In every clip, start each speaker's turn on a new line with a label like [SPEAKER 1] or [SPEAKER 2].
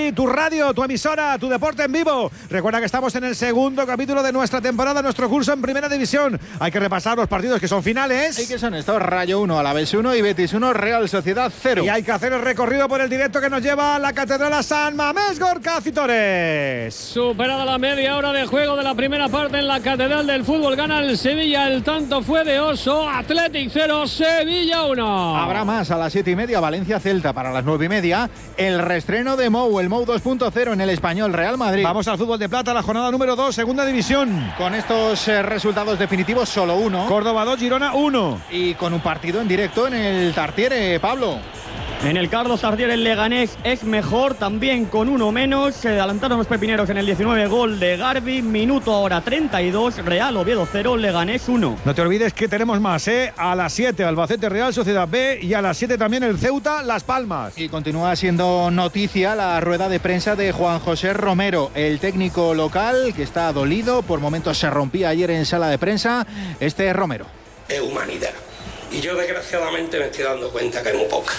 [SPEAKER 1] aquí, tu radio, tu emisora, tu deporte en vivo. Recuerda que estamos en el segundo capítulo de nuestra temporada, nuestro curso en Primera División. Hay que repasar los partidos que son finales.
[SPEAKER 2] ¿Y qué son estos? Rayo 1, Alavés 1 y Betis 1, Real Sociedad 0.
[SPEAKER 1] Y hay que hacer el recorrido por el directo que nos lleva a la Catedral a San Mamés Gorka Citores.
[SPEAKER 3] Superada la media hora de juego de la primera parte en la Catedral del Fútbol, gana el Sevilla. El tanto fue de Oso. Athletic 0, Sevilla 1.
[SPEAKER 2] Habrá más a las 7:30, Valencia-Celta. Para las 9:30, el reestreno de Mou, el Mou 2.0 en el Español Real Madrid.
[SPEAKER 1] Vamos al fútbol de plata, la jornada número 2, segunda división.
[SPEAKER 2] Con estos resultados definitivos, solo uno.
[SPEAKER 1] Córdoba 2, Girona 1.
[SPEAKER 2] Y con un partido en directo en el Tartiere, Pablo.
[SPEAKER 4] En el Carlos Tartiere el Leganés es mejor, también con uno menos. Se adelantaron los pepineros en el 19, gol de Garbi. Minuto ahora 32, Real Oviedo 0, Leganés 1.
[SPEAKER 1] No te olvides que tenemos más, a las 7 Albacete Real Sociedad B y a las 7 también el Ceuta Las Palmas.
[SPEAKER 2] Y continúa siendo noticia la rueda de prensa de Juan José Romero, el técnico local que está dolido. Por momentos se rompía ayer en sala de prensa. Este es Romero.
[SPEAKER 5] Es humanidad. Y yo desgraciadamente me estoy dando cuenta que hay muy poca.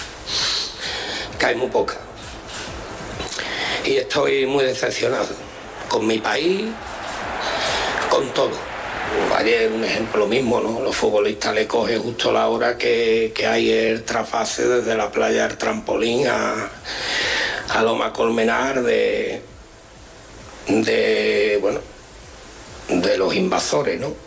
[SPEAKER 5] Y estoy muy decepcionado con mi país, con todo. Ayer un ejemplo mismo, ¿no? Los futbolistas le cogen justo la hora que hay el trasfase desde la playa del Trampolín a Loma Colmenar de los invasores, ¿no?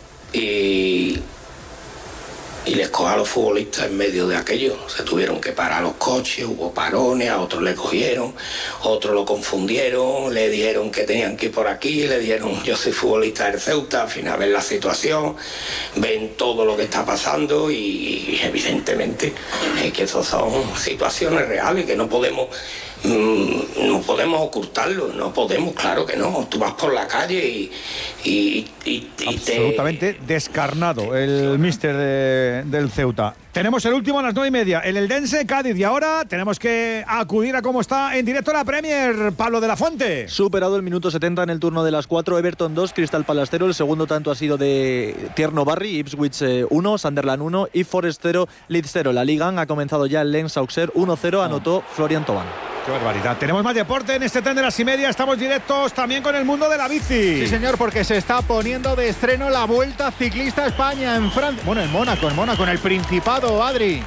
[SPEAKER 5] Y les coja a los futbolistas en medio de aquello. Se tuvieron que parar los coches, hubo parones, a otros le cogieron, otros lo confundieron, le dijeron que tenían que ir por aquí, le dijeron yo soy futbolista del Ceuta. Al final ven la situación, ven todo lo que está pasando y evidentemente es que esas son situaciones reales que no podemos ocultarlo, no podemos, claro que no. Tú vas por la calle y
[SPEAKER 1] absolutamente descarnado el míster del Ceuta. Tenemos el último a las 9:30, el Eldense Cádiz, y ahora tenemos que acudir a cómo está en directo la Premier, Pablo de la Fuente.
[SPEAKER 6] Superado el minuto 70 en el turno de las 4, Everton 2, Crystal Palace 0, el segundo tanto ha sido de Tierno Barry, Ipswich 1, Sunderland 1 y Forest 0, Leeds 0. La Liga ha comenzado ya el Lens Auxerre 1-0, anotó Florian Thauvin.
[SPEAKER 1] ¡Qué barbaridad! Tenemos más deporte en este tren de las 1:30. Estamos directos también con el mundo de la bici.
[SPEAKER 2] Sí, señor, porque se está poniendo de estreno la Vuelta Ciclista a España en Francia. Bueno, en Mónaco, en el Principado, Adri.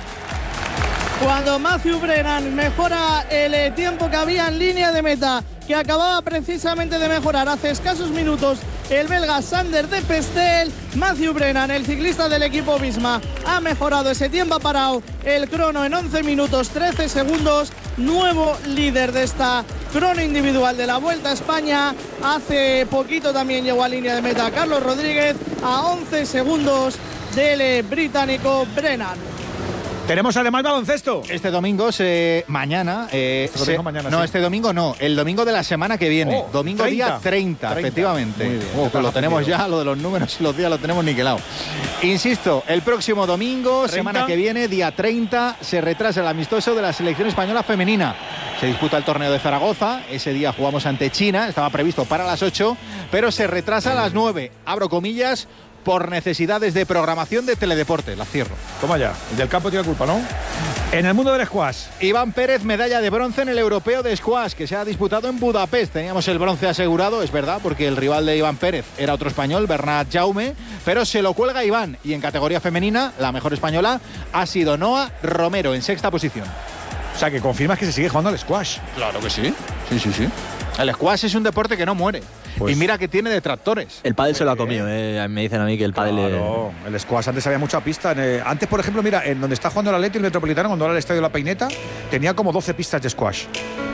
[SPEAKER 7] Cuando Matthew Brennan mejora el tiempo que había en línea de meta, que acababa precisamente de mejorar hace escasos minutos el belga Sander de Pestel, Matthew Brennan, el ciclista del equipo Visma, ha mejorado ese tiempo, ha parado el crono en 11 minutos 13 segundos, nuevo líder de esta crono individual de la Vuelta a España. Hace poquito también llegó a línea de meta Carlos Rodríguez el 11 segundos del británico Brennan.
[SPEAKER 1] Tenemos además baloncesto.
[SPEAKER 2] Este domingo, mañana.
[SPEAKER 1] Este
[SPEAKER 2] domingo no. El domingo de la semana que viene. Domingo 30. Día 30, efectivamente. Muy bien, lo tenemos ya, lo de los números y los días lo tenemos niquelado. Insisto, el próximo domingo, 30. Semana que viene, día 30, se retrasa el amistoso de la selección española femenina. Se disputa el torneo de Zaragoza. Ese día jugamos ante China. Estaba previsto para las 8, pero se retrasa a las 9. Abro comillas. Por necesidades de programación de Teledeporte. La cierro.
[SPEAKER 1] Toma ya. El del campo tiene culpa, ¿no? En el mundo del squash.
[SPEAKER 2] Iván Pérez, medalla de bronce en el Europeo de Squash, que se ha disputado en Budapest. Teníamos el bronce asegurado, es verdad, porque el rival de Iván Pérez era otro español, Bernat Jaume, pero se lo cuelga Iván. Y en categoría femenina, la mejor española ha sido Noa Romero, en sexta posición.
[SPEAKER 1] O sea, que confirmas que se sigue jugando al squash.
[SPEAKER 2] Claro que sí. Sí. El squash es un deporte que no muere. Pues, y mira que tiene detractores.
[SPEAKER 6] El pádel se lo ha comido, me dicen a mí que el pádel...
[SPEAKER 1] Claro, el squash antes había mucha pista. Antes, por ejemplo, mira, en donde está jugando el Atleti, el Metropolitano, cuando era el Estadio de la Peineta, tenía como 12 pistas de squash.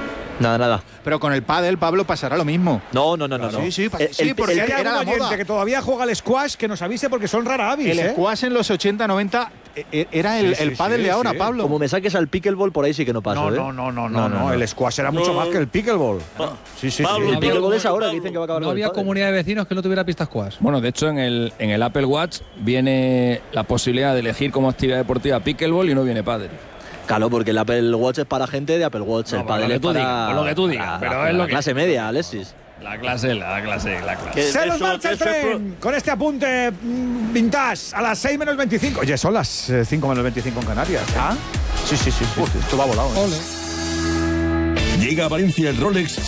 [SPEAKER 6] Nada.
[SPEAKER 2] Pero con el pádel, Pablo, pasará lo mismo.
[SPEAKER 6] No.
[SPEAKER 2] Sí, porque
[SPEAKER 1] hay
[SPEAKER 2] era
[SPEAKER 1] algún oyente que todavía juega al squash, que nos avise porque son rara avis.
[SPEAKER 2] El squash en los 80-90 era el pádel de ahora, Pablo.
[SPEAKER 6] Como me saques al pickleball, por ahí sí que no paso.
[SPEAKER 1] No. El squash era mucho más que el pickleball. Sí.
[SPEAKER 6] El pickleball es ahora, dicen que va a acabar.
[SPEAKER 8] No había comunidad de vecinos que no tuviera pistas squash.
[SPEAKER 9] Bueno, de hecho, en el Apple Watch viene la posibilidad de elegir como actividad deportiva pickleball y no viene pádel.
[SPEAKER 6] Claro, porque el Apple Watch es para gente de Apple Watch. El pádel es para...
[SPEAKER 9] Por lo que tú digas, pero es lo que...
[SPEAKER 6] clase media, Alexis.
[SPEAKER 9] La clase.
[SPEAKER 1] Se nos marcha el tren con este apunte vintage a las 6 menos 25. Oye, son las 5 menos 25 en Canarias. ¿Ah? Sí. Esto va volado.
[SPEAKER 10] Llega a Valencia el Rolex